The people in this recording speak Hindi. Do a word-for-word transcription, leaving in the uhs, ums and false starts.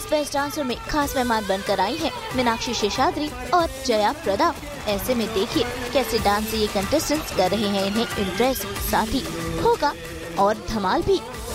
बेस्ट डांसर में खास मेहमान बनकर आई हैं मीनाक्षी शेषाद्री और जया प्रदा। ऐसे में देखिए कैसे डांस ये कंटेस्टेंट्स कर रहे हैं इन्हें इम्प्रेस, साथ ही होगा और धमाल भी।